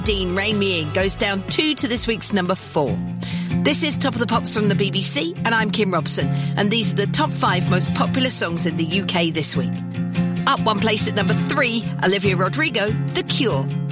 Dean, Rain Me In goes down 2 to this week's number 4. This is Top of the Pops from the BBC, and I'm Kim Robson, and these are the top 5 most popular songs in the UK this week. Up 1 place at number 3, Olivia Rodrigo, The Cure.